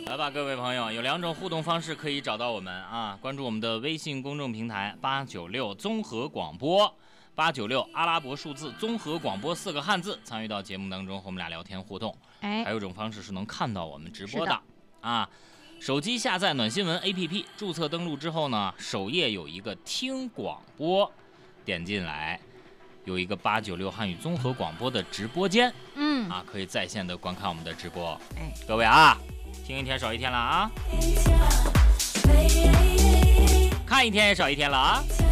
来吧，各位朋友，有2种互动方式可以找到我们啊！关注我们的微信公众平台896综合广播，896阿拉伯数字综合广播4个汉字，参与到节目当中和我们俩聊天互动。还有一种方式是能看到我们直播的啊！手机下载暖新闻 APP， 注册登录之后呢，首页有一个听广播，点进来有一个896汉语综合广播的直播间，可以在线的观看我们的直播。各位啊，听一天少一天了啊，看一天也少一天了啊。